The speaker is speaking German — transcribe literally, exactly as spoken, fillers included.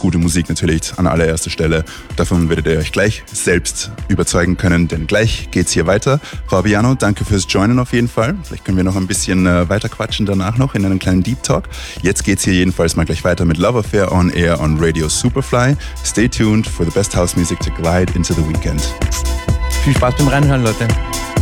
gute Musik natürlich an allererster Stelle. Davon werdet ihr euch gleich selbst überzeugen können, denn gleich geht's hier weiter. Fabiano, danke fürs Joinen auf jeden Fall. Vielleicht können wir noch ein bisschen äh, weiter quatschen danach noch in einem kleinen Deep Talk. Jetzt geht's hier jedenfalls mal gleich weiter mit Love Affair on Air on Radio Superfly. Stay tuned for the best house music to glide into the weekend. Viel Spaß beim Reinhören, Leute.